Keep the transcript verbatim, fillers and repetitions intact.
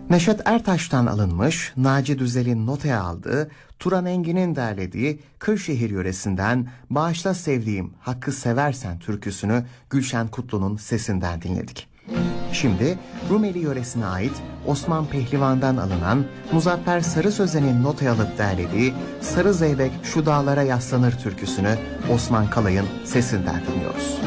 Neşet Ertaş'tan alınmış, Naci Düzel'in notaya aldığı, Turan Engin'in derlediği Kırşehir yöresinden Bağışla Sevdiğim Hakkı Seversen türküsünü Gülşen Kutlu'nun sesinden dinledik. Şimdi Rumeli yöresine ait Osman Pehlivan'dan alınan Muzaffer Sarı Sözen'in notaya alıp derlediği Sarı Zeybek Şu Dağlara Yaslanır türküsünü Osman Kalay'ın sesinden dinliyoruz.